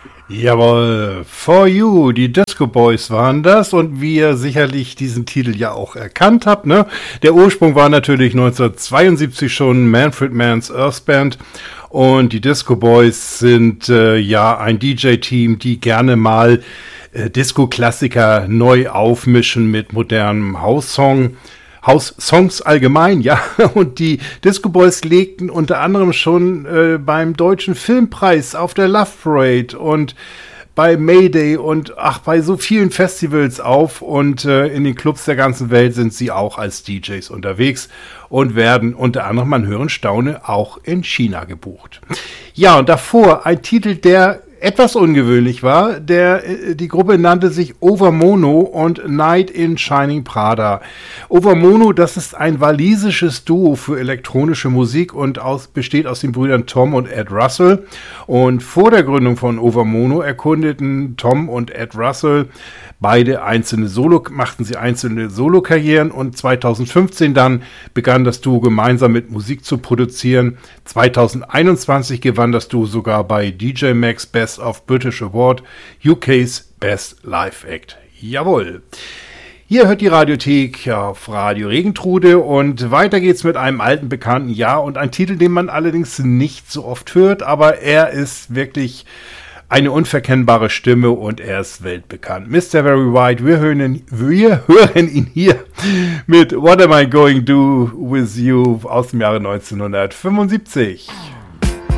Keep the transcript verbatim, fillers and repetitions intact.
Jawohl, For You, die Disco Boys waren das und wie ihr sicherlich diesen Titel ja auch erkannt habt, ne? Der Ursprung war natürlich neunzehnhundertzweiundsiebzig schon Manfred Mann's Earth Band und die Disco Boys sind äh, ja ein D J-Team, die gerne mal äh, Disco-Klassiker neu aufmischen mit modernem House-Song. House-Songs allgemein, ja. Und die Disco Boys legten unter anderem schon äh, beim Deutschen Filmpreis auf der Love Parade und bei Mayday und ach, bei so vielen Festivals auf. Und äh, in den Clubs der ganzen Welt sind sie auch als D Js unterwegs und werden unter anderem, man hören staune, auch in China gebucht. Ja, und davor ein Titel, der etwas ungewöhnlich war. Der, die Gruppe nannte sich Overmono und Night in Shining Prada. Overmono, das ist ein walisisches Duo für elektronische Musik und aus, besteht aus den Brüdern Tom und Ed Russell. Und vor der Gründung von Overmono erkundeten Tom und Ed Russell beide einzelne Solo, machten sie einzelne Solokarrieren und zweitausendfünfzehn dann begann das Duo gemeinsam mit Musik zu produzieren. zweitausendeinundzwanzig gewann das Duo sogar bei D J Mag's Best of British Award U K's Best Live Act. Jawohl. Ihr hört die Radiothek auf Radio Regentrude und weiter geht's mit einem alten Bekannten, ja, und ein Titel, den man allerdings nicht so oft hört, aber er ist wirklich eine unverkennbare Stimme und er ist weltbekannt. Mister Very White, wir hören ihn, wir hören ihn hier mit What Am I Going to Do With You aus dem Jahre neunzehnhundertfünfundsiebzig.